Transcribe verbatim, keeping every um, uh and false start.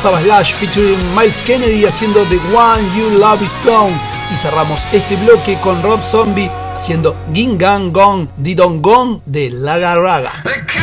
Savage Lash featuring Miles Kennedy haciendo The One You Love Is Gone. Y cerramos este bloque con Rob Zombie haciendo Ging Gang Gong Didon Gong de Laga Raga.